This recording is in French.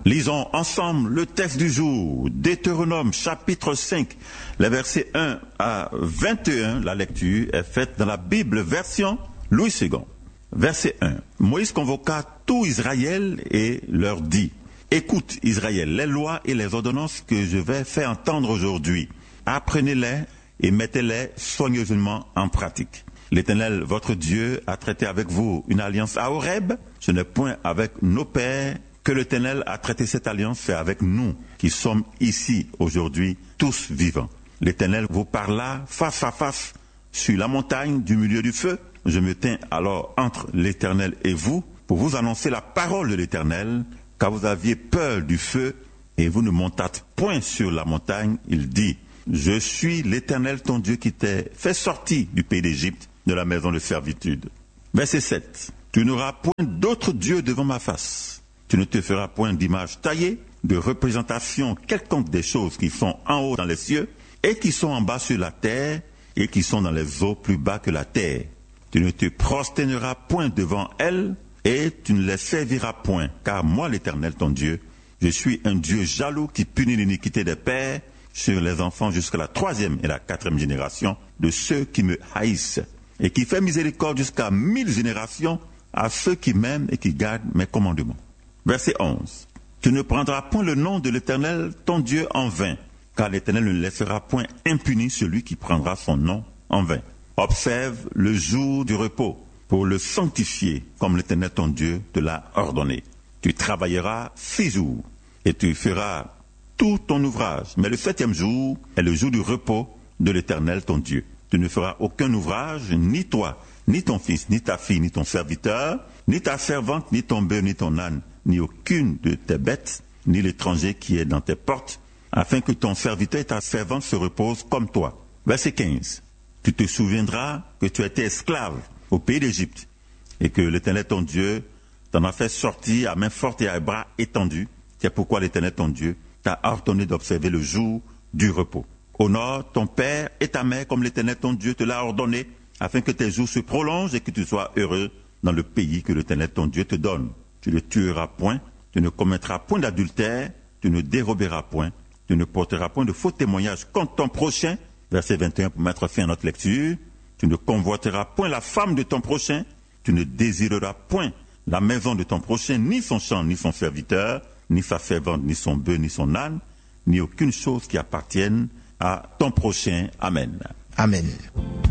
Lisons ensemble le texte du jour, Deutéronome chapitre 5, les versets 1 à 21. La lecture est faite dans la Bible version Louis II. Verset 1. Moïse convoqua tout Israël et leur dit: Écoute Israël, les lois et les ordonnances que je vais faire entendre aujourd'hui. Apprenez-les et mettez-les soigneusement en pratique. L'Éternel, votre Dieu, a traité avec vous une alliance à Horeb. Ce n'est point avec nos pères que l'Éternel a traité cette alliance, c'est avec nous qui sommes ici aujourd'hui, tous vivants. L'Éternel vous parla face à face sur la montagne du milieu du feu. Je me tins alors entre l'Éternel et vous pour vous annoncer la parole de l'Éternel, car vous aviez peur du feu et vous ne montâtes point sur la montagne. Il dit: Je suis l'Éternel ton Dieu qui t'ai fait sortir du pays d'Égypte, de la maison de servitude. Verset 7. Tu n'auras point d'autre Dieu devant ma face. Tu ne te feras point d'image taillée, de représentation quelconque des choses qui sont en haut dans les cieux, et qui sont en bas sur la terre, et qui sont dans les eaux plus bas que la terre. Tu ne te prosterneras point devant elles, et tu ne les serviras point, car moi l'Éternel ton Dieu, je suis un Dieu jaloux qui punit l'iniquité des pères sur les enfants jusqu'à la 3e et la 4e génération de ceux qui me haïssent, et qui fait miséricorde jusqu'à 1000 générations à ceux qui m'aiment et qui gardent mes commandements. Verset 11. Tu ne prendras point le nom de l'Éternel ton Dieu en vain, car l'Éternel ne laissera point impuni celui qui prendra son nom en vain. Observe le jour du repos pour le sanctifier, comme l'Éternel ton Dieu te l'a ordonné. Tu travailleras 6 jours et tu feras tout ton ouvrage. Mais le 7e jour est le jour du repos de l'Éternel ton Dieu. Tu ne feras aucun ouvrage, ni toi, ni ton fils, ni ta fille, ni ton serviteur, ni ta servante, ni ton bœuf, ni ton âne, ni aucune de tes bêtes, ni l'étranger qui est dans tes portes, afin que ton serviteur et ta servante se reposent comme toi. Verset 15. Tu te souviendras que tu étais esclave au pays d'Égypte, et que l'Éternel ton Dieu t'en a fait sortir à main forte et à bras étendus. C'est pourquoi l'Éternel ton Dieu t'a ordonné d'observer le jour du repos. Honore ton père et ta mère comme l'Éternel ton Dieu te l'a ordonné, afin que tes jours se prolongent et que tu sois heureux dans le pays que l'Éternel ton Dieu te donne. Tu ne tueras point, tu ne commettras point d'adultère, tu ne déroberas point, tu ne porteras point de faux témoignages contre ton prochain. Verset 21 pour mettre fin à notre lecture. Tu ne convoiteras point la femme de ton prochain, tu ne désireras point la maison de ton prochain, ni son champ, ni son serviteur, ni sa servante, ni son bœuf, ni son âne, ni aucune chose qui appartienne à ton prochain. Amen. Amen.